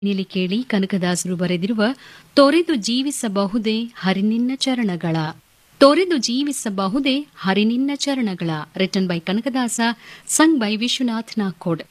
ಇಲ್ಲಿ ಕೇಳಿ ಕನಕದಾಸರು ಬರೆದಿರುವ ತೊರೆದು ಜೀವಿಸಬಹುದೇ ಹರಿನಿನ್ನ ಚರಣಗಳ. ತೊರೆದು ಜೀವಿಸಬಹುದೇ ಹರಿನಿನ್ನ ಚರಣಗಳ written by Kanakadasa, sung by Vishwanath Nakod.